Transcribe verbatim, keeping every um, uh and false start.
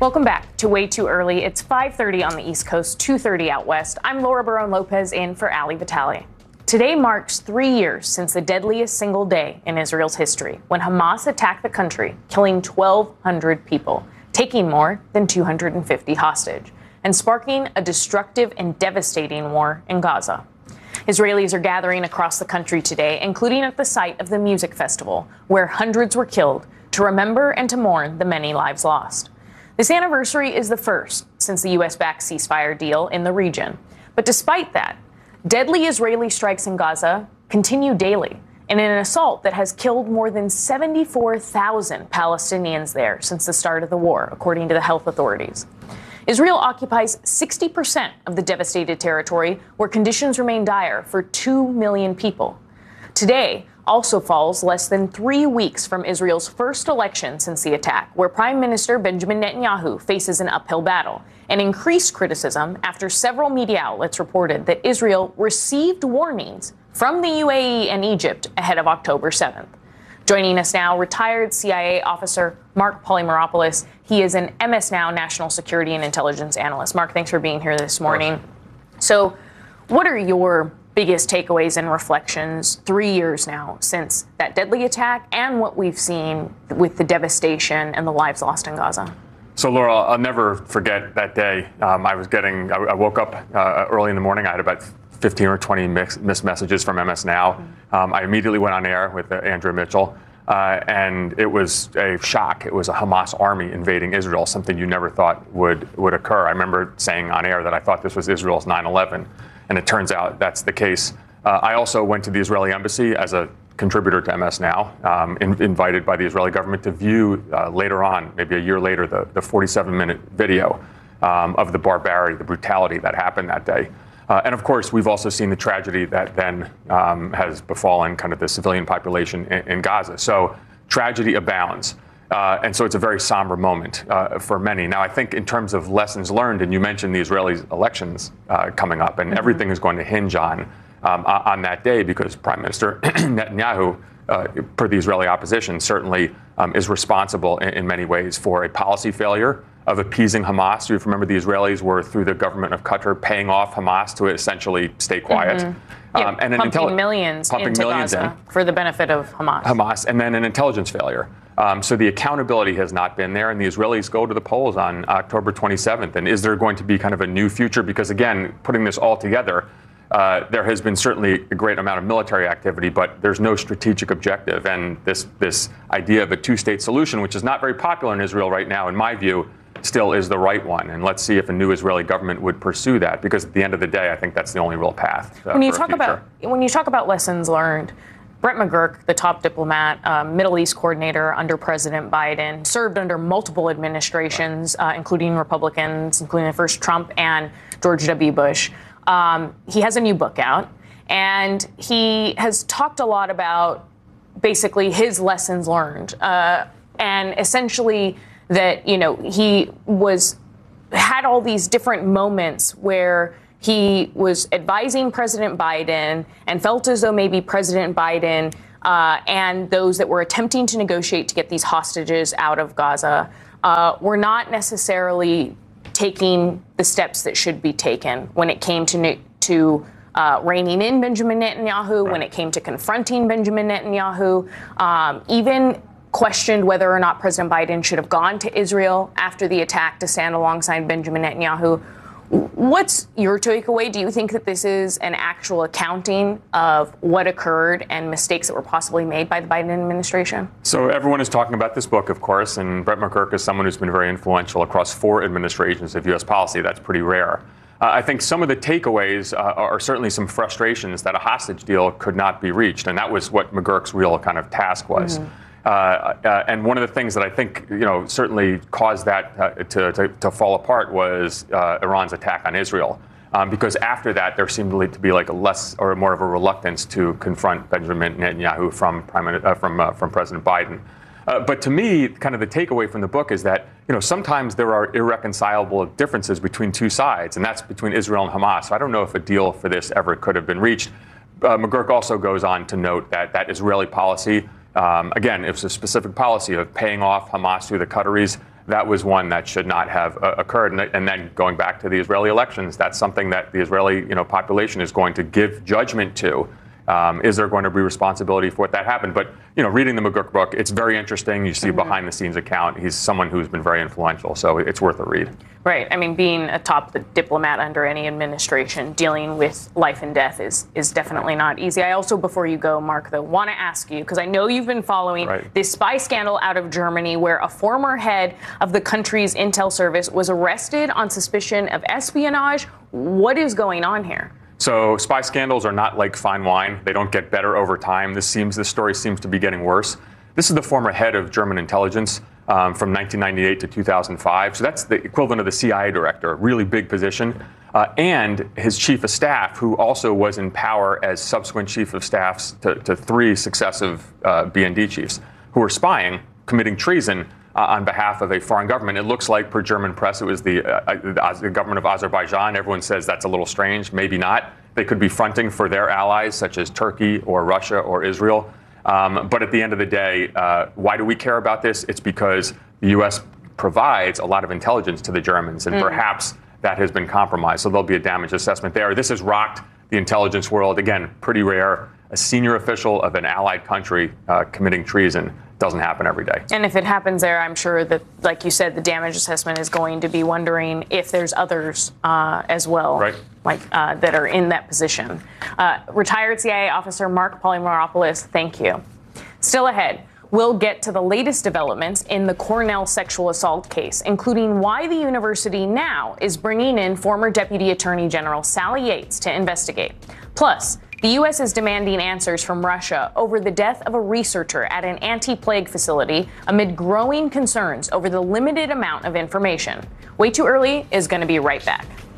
Welcome back to Way Too Early. It's five thirty on the East Coast, two thirty out west. I'm Laura Barone-Lopez in for Ali Vitale. Today marks three years since the deadliest single day in Israel's history, when Hamas attacked the country, killing twelve hundred people, taking more than two hundred fifty hostage, and sparking a destructive and devastating war in Gaza. Israelis are gathering across the country today, including at the site of the music festival, where hundreds were killed, to remember and to mourn the many lives lost. This anniversary is the first since the U S-backed ceasefire deal in the region. But despite that, deadly Israeli strikes in Gaza continue daily, and in an assault that has killed more than seventy-four thousand Palestinians there since the start of the war, according to the health authorities. Israel occupies sixty percent of the devastated territory, where conditions remain dire for two million people. Today also falls less than three weeks from Israel's first election since the attack, where Prime Minister Benjamin Netanyahu faces an uphill battle and increased criticism after several media outlets reported that Israel received warnings from the U A E and Egypt ahead of October seventh. Joining us now, retired C I A officer Mark Polymeropoulos. He is an M S N O W national security and intelligence analyst. Mark, thanks for being here this morning. So what are your biggest takeaways and reflections three years now since that deadly attack and what we've seen with the devastation and the lives lost in Gaza? So, Laura, I'll never forget that day. Um, I was getting, I, I woke up uh, early in the morning. I had about fifteen or twenty mix, missed messages from M S N O W. Mm-hmm. um, I immediately went on air with uh, Andrea Mitchell, uh, and it was a shock. It was a Hamas army invading Israel, something you never thought would, would occur. I remember saying on air that I thought this was Israel's nine eleven. And it turns out that's the case. Uh, I also went to the Israeli embassy as a contributor to M S N O W, um, in, invited by the Israeli government to view uh, later on, maybe a year later, the, the forty-seven minute video um, of the barbarity, the brutality that happened that day. Uh, and of course, we've also seen the tragedy that then um, has befallen kind of the civilian population in, in Gaza. So tragedy abounds. Uh, and so it's a very somber moment uh, for many. Now, I think in terms of lessons learned, and you mentioned the Israeli elections uh, coming up, and mm-hmm. everything is going to hinge on um, on that day, because Prime Minister Netanyahu, uh, per the Israeli opposition, certainly um, is responsible in, in many ways for a policy failure of appeasing Hamas. You remember the Israelis were, through the government of Qatar, paying off Hamas to essentially stay quiet. Mm-hmm. Yeah, um, and pumping intelli- millions pumping into millions Gaza in. for the benefit of Hamas. Hamas, and then an intelligence failure. Um, so the accountability has not been there, and the Israelis go to the polls on October twenty-seventh. And is there going to be kind of a new future? Because, again, putting this all together, uh, there has been certainly a great amount of military activity, but there's no strategic objective. And this, this idea of a two-state solution, which is not very popular in Israel right now, in my view, still is the right one. And let's see if a new Israeli government would pursue that, because at the end of the day, I think that's the only real path. Uh, when you for talk a about when you talk about lessons learned, Brett McGurk, the top diplomat, uh, Middle East coordinator under President Biden, served under multiple administrations, uh, including Republicans, including the first Trump and George W. Bush. Um, he has a new book out, and he has talked a lot about basically his lessons learned, uh, and essentially that, you know, he was had all these different moments where he was advising President Biden and felt as though maybe President Biden uh, and those that were attempting to negotiate to get these hostages out of Gaza uh, were not necessarily taking the steps that should be taken when it came to to uh, reining in Benjamin Netanyahu, right. when it came to confronting Benjamin Netanyahu, um, even questioned whether or not President Biden should have gone to Israel after the attack to stand alongside Benjamin Netanyahu. What's your takeaway? Do you think that this is an actual accounting of what occurred and mistakes that were possibly made by the Biden administration? So everyone is talking about this book, of course, and Brett McGurk is someone who's been very influential across four administrations of U S policy. That's pretty rare. Uh, I think some of the takeaways uh, are certainly some frustrations that a hostage deal could not be reached, and that was what McGurk's real kind of task was. Mm-hmm. Uh, uh, and one of the things that I think, you know, certainly caused that uh, to, to, to fall apart was uh, Iran's attack on Israel. Um, because after that, there seemed to be like a less or more of a reluctance to confront Benjamin Netanyahu from Prime uh, from uh, from President Biden. Uh, but to me, kind of the takeaway from the book is that, you know, sometimes there are irreconcilable differences between two sides, and that's between Israel and Hamas. So I don't know if a deal for this ever could have been reached. Uh, McGurk also goes on to note that that Israeli policy, Um, again, it was a specific policy of paying off Hamas through the Qataris. that was one that should not have uh, occurred. And, and then going back to the Israeli elections, that's something that the Israeli you know, population is going to give judgment to. Um, is there going to be responsibility for what that happened? But, you know, reading the McGurk book, it's very interesting. You see mm-hmm. behind the scenes account. He's someone who's been very influential, so it's worth a read. Right. I mean, being a top diplomat under any administration, dealing with life and death is is definitely not easy. I also, before you go, Mark, though, want to ask you, because I know you've been following right. this spy scandal out of Germany where a former head of the country's intel service was arrested on suspicion of espionage. What is going on here? So spy scandals are not like fine wine. They don't get better over time. This seems this story seems to be getting worse. This is the former head of German intelligence um, from nineteen ninety-eight to two thousand five. So that's the equivalent of the C I A director, a really big position. Uh, and his chief of staff, who also was in power as subsequent chief of staffs to, to three successive uh, B N D chiefs, who were spying, committing treason Uh, on behalf of a foreign government. It looks like, per German press, it was the, uh, the government of Azerbaijan. Everyone says that's a little strange. Maybe not. They could be fronting for their allies, such as Turkey or Russia or Israel. Um, but at the end of the day, uh, why do we care about this? It's because the U S provides a lot of intelligence to the Germans, and mm. perhaps that has been compromised. So there'll be a damage assessment there. This has rocked the intelligence world. Again, pretty rare. A senior official of an allied country uh, committing treason doesn't happen every day. And if it happens there, I'm sure that, like you said, the damage assessment is going to be wondering if there's others uh, as well, right. like uh, that are in that position. Uh, retired C I A officer Mark Polymeropoulos, thank you. Still ahead, we'll get to the latest developments in the Cornell sexual assault case, including why the university now is bringing in former Deputy Attorney General Sally Yates to investigate. Plus, the U S is demanding answers from Russia over the death of a researcher at an anti-plague facility amid growing concerns over the limited amount of information. Way Too Early is going to be right back.